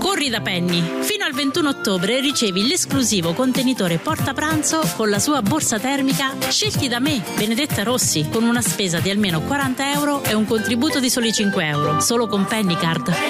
Corri da Penny. Fino al 21 ottobre ricevi l'esclusivo contenitore portapranzo con la sua borsa termica scelti da me, Benedetta Rossi, con una spesa di almeno 40 euro e un contributo di soli 5 euro, solo con Pennycard.